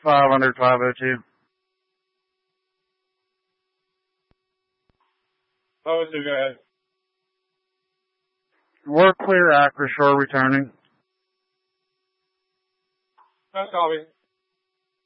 500 502. Oh, so go ahead. We're clear, Acrisure returning. That's copy.